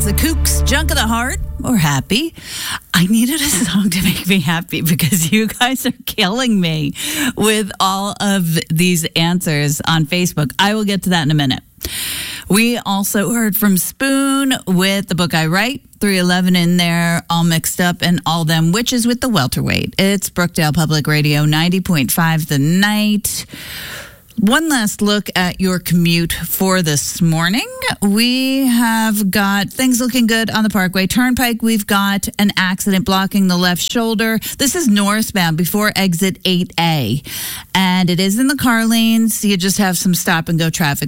It's the Kooks, Junk of the Heart, or Happy. I needed a song to make me happy because you guys are killing me with all of these answers on Facebook. I will get to that in a minute. We also heard from Spoon with The Book I Write, 311 in there, all mixed up, and All Them Witches with the welterweight. It's Brookdale Public Radio, 90.5 The Night. One last look at your commute for this morning. We have got things looking good on the Parkway Turnpike. We've got an accident blocking the left shoulder. This is northbound before exit 8A. And it is in the car lanes. You just have some stop and go traffic.